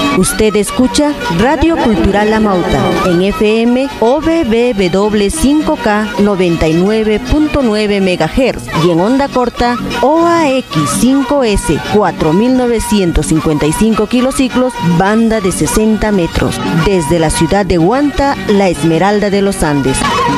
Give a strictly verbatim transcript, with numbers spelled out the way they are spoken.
Usted escucha Radio Cultural La Mauta en F M O V B W cinco K noventa y nueve punto nueve megahertz y en onda corta O A X cinco S cuatro mil novecientos cincuenta y cinco kilociclos, banda de sesenta metros, desde la ciudad de Huanta, La Esmeralda de los Andes.